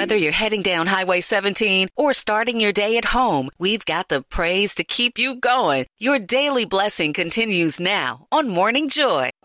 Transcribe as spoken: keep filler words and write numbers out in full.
Whether you're heading down Highway seventeen or starting your day at home, we've got the praise to keep you going. Your daily blessing continues now on Morning Joy.